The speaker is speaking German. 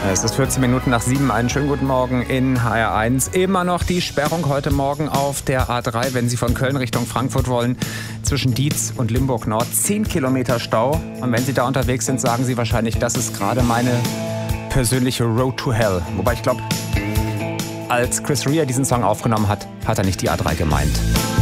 Es ist 14 Minuten nach 7. Einen schönen guten Morgen in HR1. Immer noch die Sperrung heute Morgen auf der A3, wenn Sie von Köln Richtung Frankfurt wollen, zwischen Dietz und Limburg Nord. 10 Kilometer Stau. Und wenn Sie da unterwegs sind, sagen Sie wahrscheinlich, das ist gerade meine persönliche Road to Hell. Wobei ich glaube, als Chris Rea diesen Song aufgenommen hat, hat er nicht die A3 gemeint.